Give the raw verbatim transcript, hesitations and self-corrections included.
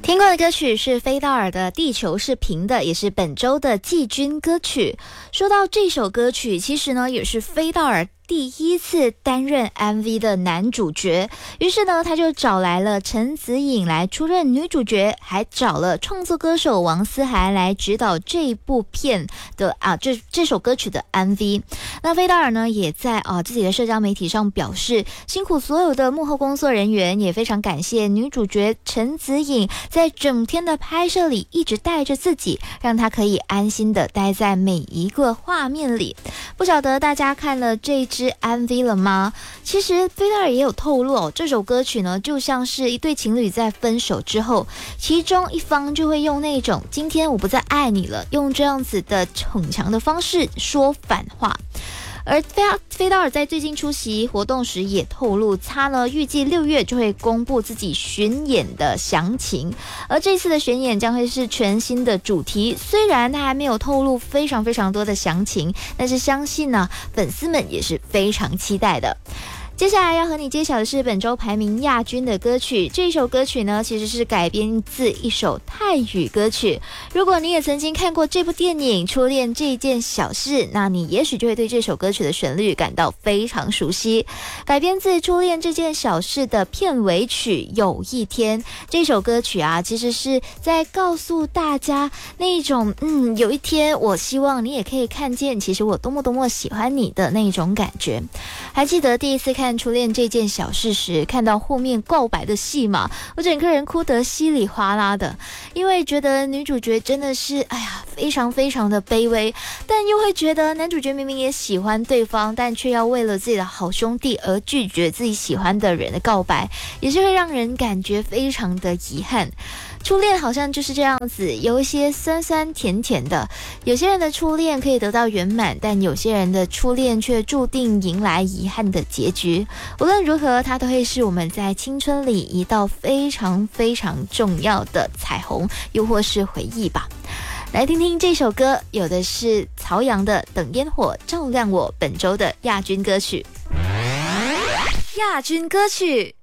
听过的歌曲是菲道尔的《地球是平的》，也是本周的季军歌曲。说到这首歌曲，其实呢也是菲道尔第一次担任 M V 的男主角，于是呢他就找来了陈子颖来出任女主角，还找了创作歌手王思涵来指导这部片的啊这这首歌曲的 M V。 那菲道尔呢也在啊自己的社交媒体上表示，辛苦所有的幕后工作人员，也非常感谢女主角陈子颖在整天的拍摄里一直带着自己，让她可以安心的待在每一个画面里。不晓得大家看了这支 M V 了吗？其实菲道尔也有透露哦，这首歌曲呢就像是一对情侣在分手之后，其中一方就会用那种今天我不再爱你了，用这样子的逞强的方式说反话。而菲道尔在最近出席活动时也透露，他呢预计六月就会公布自己巡演的详情，而这次的巡演将会是全新的主题。虽然他还没有透露非常非常多的详情，但是相信呢粉丝们也是非常期待的。接下来要和你揭晓的是本周排名亚军的歌曲，这首歌曲呢其实是改编自一首泰语歌曲。如果你也曾经看过这部电影《初恋这件小事》，那你也许就会对这首歌曲的旋律感到非常熟悉。改编自《初恋这件小事》的片尾曲《有一天》，这首歌曲啊其实是在告诉大家那种嗯有一天我希望你也可以看见其实我多么多么喜欢你的那种感觉。还记得第一次看看初恋这件小事时，看到后面告白的戏码，我整个人哭得稀里哗啦的，因为觉得女主角真的是哎呀非常非常的卑微，但又会觉得男主角明明也喜欢对方，但却要为了自己的好兄弟而拒绝自己喜欢的人的告白，也是会让人感觉非常的遗憾。初恋好像就是这样子，有一些酸酸甜甜的，有些人的初恋可以得到圆满，但有些人的初恋却注定迎来遗憾的结局。无论如何，它都会是我们在青春里一道非常非常重要的彩虹，又或是回忆吧。来听听这首歌，有的是曹阳的《等烟火照亮我》，本周的亚军歌曲。亚军歌曲。